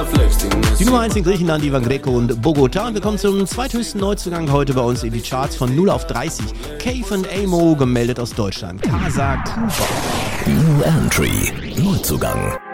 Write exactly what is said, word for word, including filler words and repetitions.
Die Nummer eins in Griechenland, Ivan Greco und Bogota. Und wir kommen zum zweithöchsten Neuzugang heute bei uns in die Charts von null auf dreißig. Cave and Amo, gemeldet aus Deutschland. Casa Kuba. New Entry, Neuzugang.